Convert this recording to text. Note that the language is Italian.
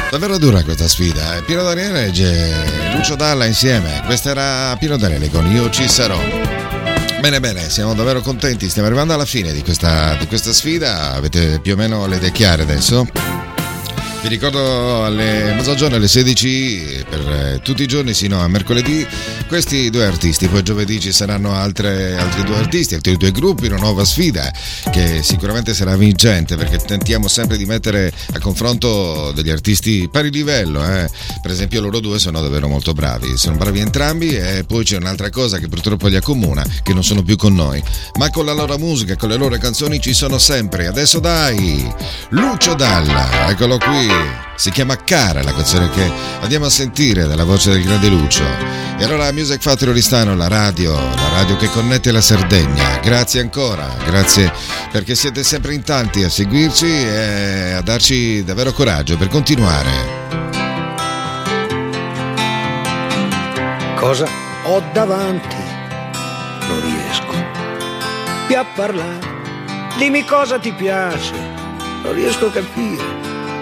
Davvero dura questa sfida. Pino Daniele e Lucio Dalla insieme. Questa era Pino Daniele con Io ci sarò. Bene, siamo davvero contenti. Stiamo arrivando alla fine di questa sfida. Avete più o meno le idee chiare adesso? Vi ricordo alle mezzogiorno alle 16 per tutti i giorni sino a mercoledì questi due artisti, poi giovedì ci saranno altri due artisti, altri due gruppi, una nuova sfida che sicuramente sarà vincente perché tentiamo sempre di mettere a confronto degli artisti pari livello, per esempio loro due sono davvero molto bravi entrambi e poi c'è un'altra cosa che purtroppo li accomuna, che non sono più con noi, ma con la loro musica, con le loro canzoni ci sono sempre. Adesso dai, Lucio Dalla, eccolo qui. Si chiama Cara la canzone che andiamo a sentire dalla voce del grande Lucio. E allora Music Factory Oristano, la radio che connette la Sardegna. Grazie ancora, grazie perché siete sempre in tanti a seguirci e a darci davvero coraggio per continuare. Cosa ho davanti? Non riesco più a parlare. Dimmi cosa ti piace, non riesco a capire.